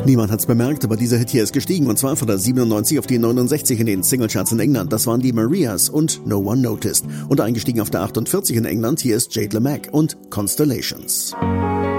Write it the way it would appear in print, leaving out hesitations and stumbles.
Niemand hat's bemerkt, aber dieser Hit hier ist gestiegen, und zwar von der 97 auf die 69 in den Singlecharts in England. Das waren die Marias und No One Noticed. Und eingestiegen auf der 48 in England, hier ist Jade LeMac und Constellations.